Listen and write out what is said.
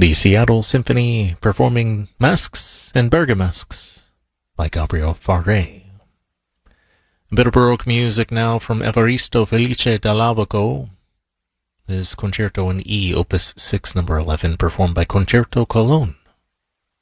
The Seattle Symphony performing Masks and Bergamasques by Gabriel Fauré. A bit of Baroque music now from Evaristo Felice Dall'Abaco. This is Concerto in E, Opus 6, number 11, performed by Concerto Cologne.